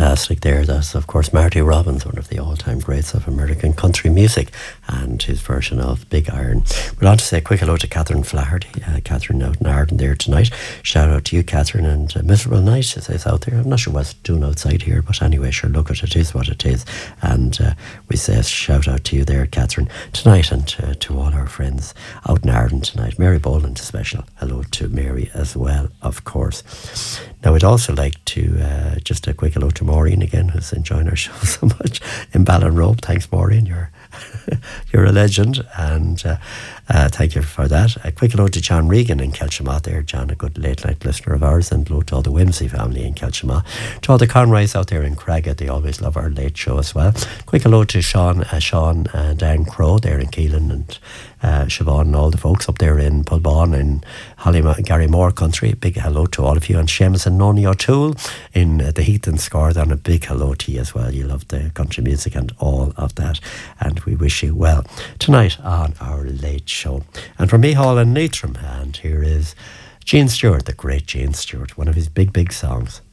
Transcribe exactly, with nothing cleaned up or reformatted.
fantastic there. That's, of course, Marty Robbins, one of the all-time greats of American country music, and his version of Big Iron. We'd like to say a quick hello to Catherine Flaherty. Uh, Catherine out in Arden there tonight. Shout out to you, Catherine, and a miserable night, she says, out there. I'm not sure what's doing outside here, but anyway, sure, look at it, it is what it is. And uh, we say shout out to you there, Catherine, tonight, and to, to all our friends out in Arden tonight. Mary Boland, a special hello to Mary as well, of course. Now, I'd also like to uh, just a quick hello to Maureen again, who's enjoying our show so much in Ballinrobe. Thanks, Maureen. You're you're a legend, and uh, uh, thank you for that. A quick hello to John Regan in Kelshama there. John, a good late night listener of ours, and hello to all the Whimsy family in Kelshama. To all the Conroys out there in Craighead, they always love our late show as well. Quick hello to Sean, uh, Sean and Anne Crow there in Keelan, and uh, Siobhan and all the folks up there in Pulbon and Hollyma- Gary Moore country. Big hello to all of you. And Seamus and Noni O'Toole in uh, the Heath and Score, and a big hello to you as well. You love the country music and all of that, and we wish you well tonight on our late show. And from Mehall and Leitrim, and here is Gene Stewart, the great Gene Stewart, one of his big, big songs.